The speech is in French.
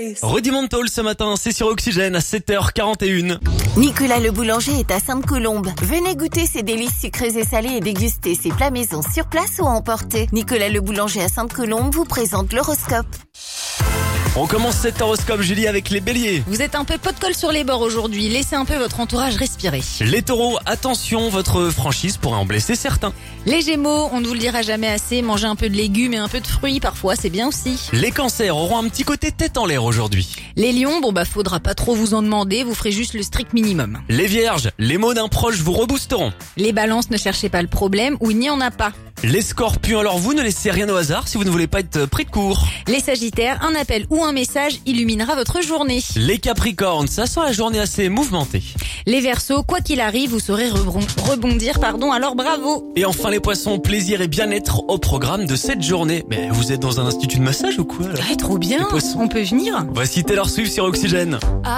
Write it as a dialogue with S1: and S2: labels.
S1: Rudiment Toll ce matin, c'est sur Oxygène à 7h41.
S2: Nicolas le boulanger est à Sainte-Colombe. Venez goûter ses délices sucrées et salées et déguster ses plats maison sur place ou à emporter. Nicolas le boulanger à Sainte-Colombe vous présente l'horoscope.
S1: On commence cet horoscope, Julie, avec les béliers.
S3: Vous êtes un peu pot de colle sur les bords aujourd'hui, laissez un peu votre entourage respirer.
S1: Les taureaux, attention, votre franchise pourrait en blesser certains.
S3: Les gémeaux, on ne vous le dira jamais assez, mangez un peu de légumes et un peu de fruits parfois, c'est bien aussi.
S1: Les cancers auront un petit côté tête en l'air aujourd'hui.
S3: Les lions, faudra pas trop vous en demander, vous ferez juste le strict minimum.
S1: Les vierges, les mots d'un proche vous reboosteront.
S3: Les balances, ne cherchez pas le problème ou il n'y en a pas.
S1: Les scorpions, alors vous ne laissez rien au hasard si vous ne voulez pas être pris de court.
S3: Les sagittaires, un appel ou un message illuminera votre journée.
S1: Les capricornes, ça sent la journée assez mouvementée.
S3: Les verseaux, quoi qu'il arrive, vous saurez rebondir, alors bravo.
S1: Et enfin les poissons, plaisir et bien-être au programme de cette journée. Mais vous êtes dans un institut de massage ou quoi là ?
S3: Trop bien,
S1: Les poissons.
S3: on peut venir.
S1: Voici Taylor Swift sur Oxygène.